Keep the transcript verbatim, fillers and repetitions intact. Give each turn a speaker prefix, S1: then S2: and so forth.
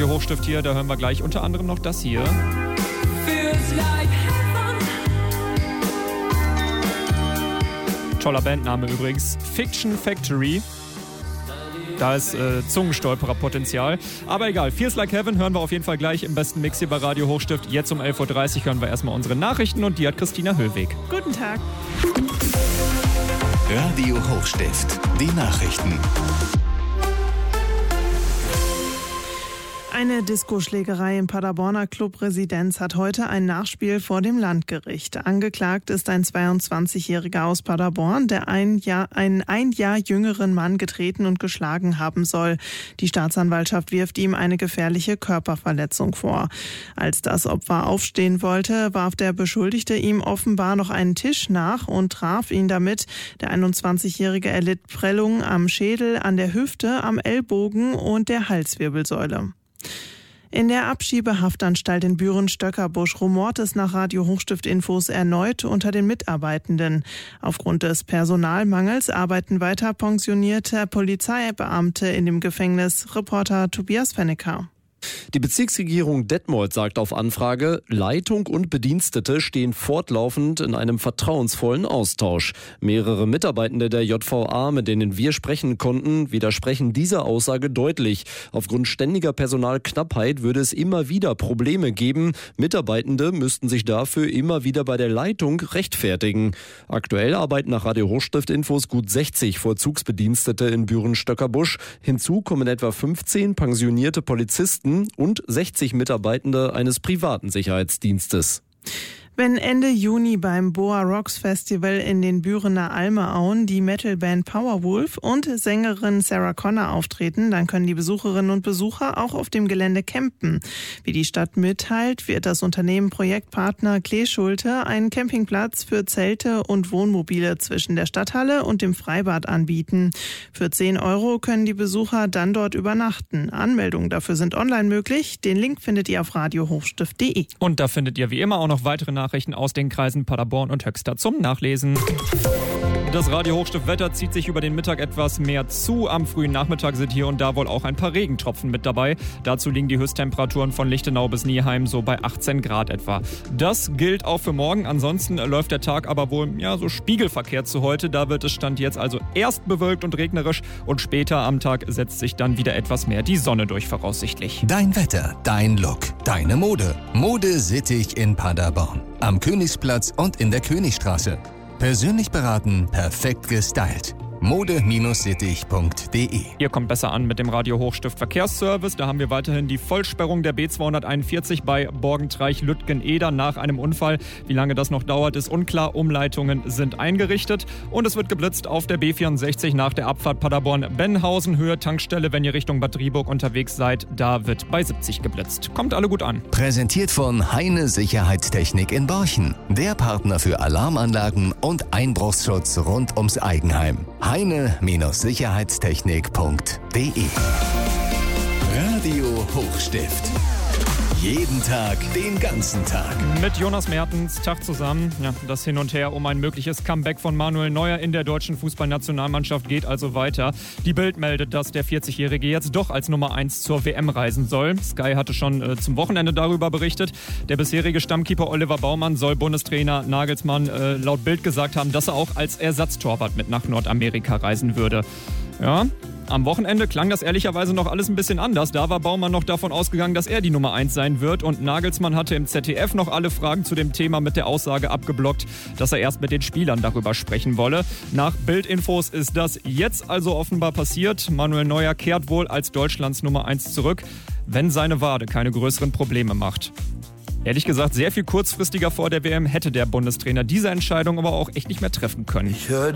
S1: Radio Hochstift hier. Da hören wir gleich unter anderem noch das hier. Toller Bandname übrigens. Fiction Factory. Da ist äh, Zungenstolperer-Potenzial. Aber egal, Feels Like Heaven hören wir auf jeden Fall gleich im besten Mix hier bei Radio Hochstift. Jetzt um elf Uhr dreißig hören wir erstmal unsere Nachrichten und die hat Christina Höllweg.
S2: Guten Tag.
S3: Radio Hochstift, die Nachrichten.
S2: Eine Diskoschlägerei im Paderborner Club Residenz hat heute ein Nachspiel vor dem Landgericht. Angeklagt ist ein zweiundzwanzigjähriger aus Paderborn, der ein Jahr, einen ein Jahr jüngeren Mann getreten und geschlagen haben soll. Die Staatsanwaltschaft wirft ihm eine gefährliche Körperverletzung vor. Als das Opfer aufstehen wollte, warf der Beschuldigte ihm offenbar noch einen Tisch nach und traf ihn damit. Der einundzwanzigjährige erlitt Prellungen am Schädel, an der Hüfte, am Ellbogen und der Halswirbelsäule. In der Abschiebehaftanstalt in Büren-Stöckerbusch rumort es nach Radio Hochstift-Infos erneut unter den Mitarbeitenden. Aufgrund des Personalmangels arbeiten weiter pensionierte Polizeibeamte in dem Gefängnis. Reporter Tobias Fennecker.
S4: Die Bezirksregierung Detmold sagt auf Anfrage, Leitung und Bedienstete stehen fortlaufend in einem vertrauensvollen Austausch. Mehrere Mitarbeitende der J V A, mit denen wir sprechen konnten, widersprechen dieser Aussage deutlich. Aufgrund ständiger Personalknappheit würde es immer wieder Probleme geben. Mitarbeitende müssten sich dafür immer wieder bei der Leitung rechtfertigen. Aktuell arbeiten nach Radio Hochstift-Infos gut sechzig Vollzugsbedienstete in Büren-Stöckerbusch. Hinzu kommen etwa fünfzehn pensionierte Polizisten und sechzig Mitarbeitende eines privaten Sicherheitsdienstes.
S2: Wenn Ende Juni beim Boa Rocks Festival in den Bürener Almeauen die Metalband Powerwolf und Sängerin Sarah Connor auftreten, dann können die Besucherinnen und Besucher auch auf dem Gelände campen. Wie die Stadt mitteilt, wird das Unternehmen Projektpartner Klee Schulte einen Campingplatz für Zelte und Wohnmobile zwischen der Stadthalle und dem Freibad anbieten. Für zehn Euro können die Besucher dann dort übernachten. Anmeldungen dafür sind online möglich. Den Link findet ihr auf radio hochstift punkt de.
S1: Und da findet ihr wie immer auch noch weitere Nachrichten Nachrichten aus den Kreisen Paderborn und Höxter zum Nachlesen. Das Radio Hochstift-Wetter zieht sich über den Mittag etwas mehr zu. Am frühen Nachmittag sind hier und da wohl auch ein paar Regentropfen mit dabei. Dazu liegen die Höchsttemperaturen von Lichtenau bis Nieheim so bei achtzehn Grad etwa. Das gilt auch für morgen. Ansonsten läuft der Tag aber wohl ja so spiegelverkehrt zu heute. Da wird es Stand jetzt also erst bewölkt und regnerisch und später am Tag setzt sich dann wieder etwas mehr die Sonne durch voraussichtlich.
S3: Dein Wetter, dein Look, deine Mode. Mode Sittich in Paderborn. Am Königsplatz und in der Königstraße. Persönlich beraten, perfekt gestylt. mode Sittich punkt de.
S1: Ihr kommt besser an mit dem Radio Hochstift Verkehrsservice. Da haben wir weiterhin die Vollsperrung der B zweihunderteinundvierzig bei Borgentreich-Lüttgen-Eder nach einem Unfall. Wie lange das noch dauert, ist unklar. Umleitungen sind eingerichtet. Und es wird geblitzt auf der B vierundsechzig nach der Abfahrt Paderborn-Bennhausen. Höhe Tankstelle, wenn ihr Richtung Bad Driburg unterwegs seid. Da wird bei siebzig geblitzt. Kommt alle gut an.
S3: Präsentiert von Heine Sicherheitstechnik in Borchen. Der Partner für Alarmanlagen und Einbruchsschutz rund ums Eigenheim. heine Sicherheitstechnik punkt de. Radio Hochstift. Jeden Tag, den ganzen Tag.
S1: Mit Jonas Mertens, Tag zusammen. Ja, das Hin und Her um ein mögliches Comeback von Manuel Neuer in der deutschen Fußballnationalmannschaft geht also weiter. Die Bild meldet, dass der vierzigjährige jetzt doch als Nummer eins zur W M reisen soll. Sky hatte schon äh, zum Wochenende darüber berichtet. Der bisherige Stammkeeper Oliver Baumann soll Bundestrainer Nagelsmann äh, laut Bild gesagt haben, dass er auch als Ersatztorwart mit nach Nordamerika reisen würde. Ja, am Wochenende klang das ehrlicherweise noch alles ein bisschen anders. Da war Baumann noch davon ausgegangen, dass er die Nummer eins sein wird. Und Nagelsmann hatte im Z D F noch alle Fragen zu dem Thema mit der Aussage abgeblockt, dass er erst mit den Spielern darüber sprechen wolle. Nach Bildinfos ist das jetzt also offenbar passiert. Manuel Neuer kehrt wohl als Deutschlands Nummer eins zurück, wenn seine Wade keine größeren Probleme macht. Ehrlich gesagt, sehr viel kurzfristiger vor der W M hätte der Bundestrainer diese Entscheidung aber auch echt nicht mehr treffen können.
S5: Ich hör